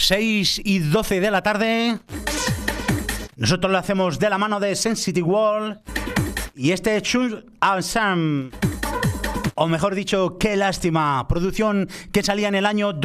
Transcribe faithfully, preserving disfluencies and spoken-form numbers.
seis y doce de la tarde. Nosotros lo hacemos de la mano de Sensitive World. Y este Choose and Sam, o mejor dicho, qué lástima, producción que salía en el año